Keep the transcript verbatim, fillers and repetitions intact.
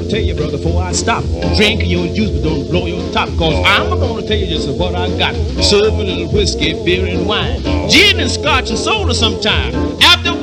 tell you, brother, before I stop. Drink your juice, but don't blow your top. Cause I'm gonna tell you just what I got. Serve a little whiskey, beer, and wine. Gin and scotch and soda sometime. After